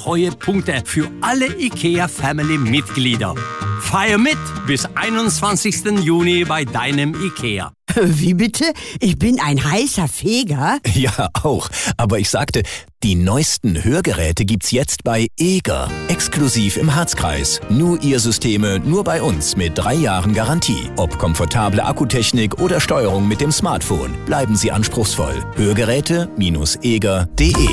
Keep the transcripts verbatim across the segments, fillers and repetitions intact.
Treuepunkte für alle IKEA-Family-Mitglieder. Feier mit bis einundzwanzigsten Juni bei deinem IKEA. Wie bitte? Ich bin ein heißer Feger? Ja, auch. Aber ich sagte, die neuesten Hörgeräte gibt's jetzt bei Eger. Exklusiv im Harzkreis. Nur ihr Systeme, nur bei uns mit drei Jahren Garantie. Ob komfortable Akkutechnik oder Steuerung mit dem Smartphone. Bleiben Sie anspruchsvoll. Hörgeräte Eger punkt de.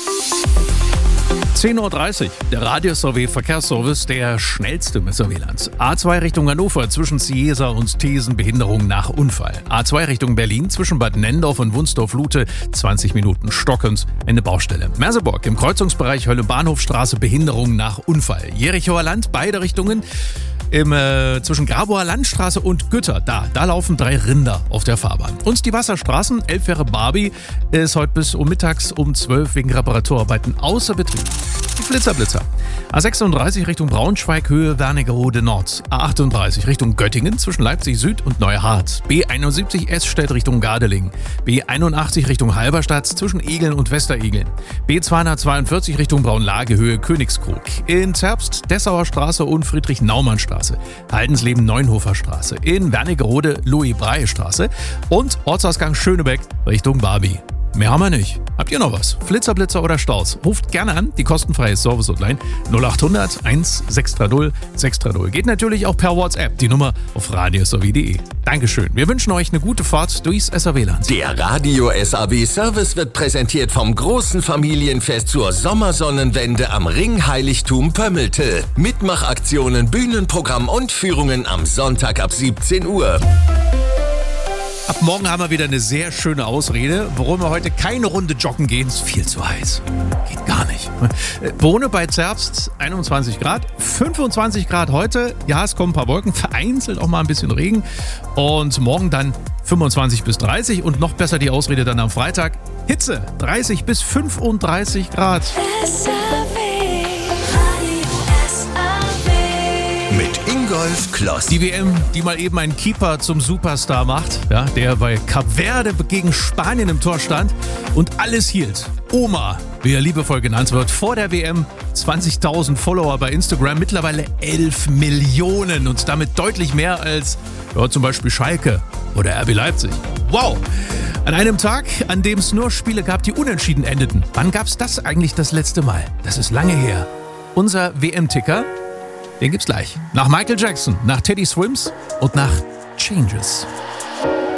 zehn Uhr dreißig, der Radio-S R W-Verkehrsservice, der schnellste im S R W-Land. A zwei Richtung Hannover zwischen Ciesa und Thesen, Behinderung nach Unfall. A zwei Richtung Berlin zwischen Bad Nendorf und Wunsdorf-Lute, zwanzig Minuten stockend, eine Baustelle. Merseburg im Kreuzungsbereich Hölle-Bahnhofstraße, Behinderung nach Unfall. Jerichoer Land, beide Richtungen. Im, äh, zwischen Grabower Landstraße und Gütter, da, da laufen drei Rinder auf der Fahrbahn. Und die Wasserstraßen, Elbfähre Barbie, ist heute bis um mittags um zwölf wegen Reparaturarbeiten außer Betrieb. Die Flitzerblitzer. A sechsunddreißig Richtung Braunschweig, Höhe Wernigerode Nord. A achtunddreißig Richtung Göttingen zwischen Leipzig Süd und Neuhardt. B einundsiebzig Esstedt Richtung Gardelegen. B einundachtzig Richtung Halberstadt zwischen Egeln und Westeregeln. B zweihundertzweiundvierzig Richtung Braunlage, Höhe Königskrug. In Zerbst Dessauer Straße und Friedrich-Naumann-Straße. Haldensleben Neunhofer Straße. In Wernigerode Louis-Braille-Straße. Und Ortsausgang Schönebeck Richtung Barbie. Mehr haben wir nicht. Habt ihr noch was? Flitzer, Blitzer oder Staus? Ruft gerne an, die kostenfreie Service-Hotline null acht hundert eins sechs drei null sechs drei null. Geht natürlich auch per WhatsApp, die Nummer auf radio s r w punkt de. Dankeschön. Wir wünschen euch eine gute Fahrt durchs S R W-Land. Der Radio-S R W-Service wird präsentiert vom großen Familienfest zur Sommersonnenwende am Ringheiligtum Pömmelte. Mitmachaktionen, Bühnenprogramm und Führungen am Sonntag ab siebzehn Uhr. Ab morgen haben wir wieder eine sehr schöne Ausrede, warum wir heute keine Runde joggen gehen. Ist viel zu heiß. Geht gar nicht. Bohne bei Zerbst einundzwanzig Grad, fünfundzwanzig Grad heute. Ja, es kommen ein paar Wolken, vereinzelt auch mal ein bisschen Regen. Und morgen dann fünfundzwanzig bis dreißig und noch besser die Ausrede dann am Freitag. Hitze, dreißig bis fünfunddreißig Grad. S R W. Mit Ingolf Kloss. Die W M, die mal eben einen Keeper zum Superstar macht, ja, der bei Kap Verde gegen Spanien im Tor stand und alles hielt. Oma, wie er liebevoll genannt wird, vor der W M zwanzigtausend Follower bei Instagram, mittlerweile elf Millionen und damit deutlich mehr als ja, zum Beispiel Schalke oder R B Leipzig. Wow! An einem Tag, an dem es nur Spiele gab, die unentschieden endeten. Wann gab es das eigentlich das letzte Mal? Das ist lange her. Unser W M-Ticker, den gibt's gleich. Nach Michael Jackson, nach Teddy Swims und nach Changes.